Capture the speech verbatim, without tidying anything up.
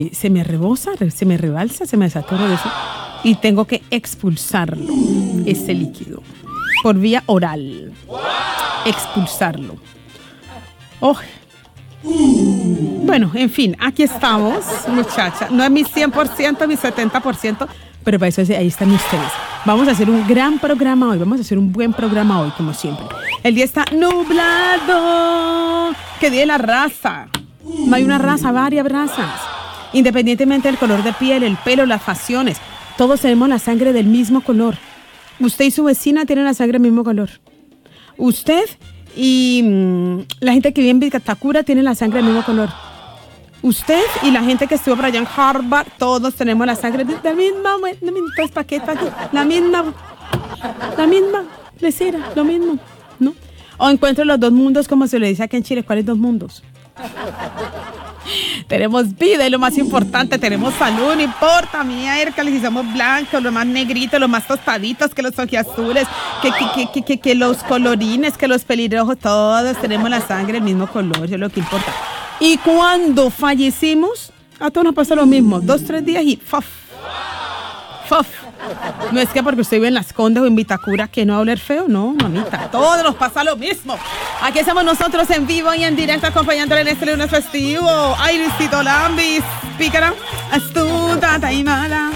se me rebosa, se me rebalsa, se me desatora eso y tengo que expulsarlo, ese líquido, por vía oral. Expulsarlo. Oh. Bueno, en fin, aquí estamos, muchacha. No es mi cien por ciento, mi setenta por ciento, pero para eso ahí están ustedes. Vamos a hacer un gran programa hoy, vamos a hacer un buen programa hoy, como siempre. El día está nublado. ¿Qué día de la raza? No hay una raza, varias razas. Independientemente del color de piel, el pelo, las facciones, todos tenemos la sangre del mismo color. Usted y su vecina tienen la sangre del mismo color. Usted y mmm, la gente que vive en Vitacura tiene la sangre del mismo color. Usted y la gente que estuvo por allá en Harvard, todos tenemos la sangre de la misma, pues, ¿para qué? ¿Para qué? La misma, la misma, lesera, lo mismo, ¿no? O encuentro los dos mundos, como se le dice aquí en Chile. ¿Cuáles dos mundos? Tenemos vida y lo más importante, tenemos salud, no importa, miércoles, si somos blancos, los más negritos, los más tostaditos, que los ojiazules, que, que, que, que, que, que los colorines, que los pelirrojos, todos tenemos la sangre del mismo color, eso es lo que importa. Y cuando fallecimos, a todos nos pasa lo mismo, dos, tres días y ¡fof! ¡Fof! No es que porque usted vive en Las Condes o en Vitacura que no va a oler feo, no, mamita, todos nos pasa lo mismo. Aquí estamos nosotros en vivo y en directo acompañándole en este lunes festivo. Ay, Luisito Lambis, pícara, astuta, taimada.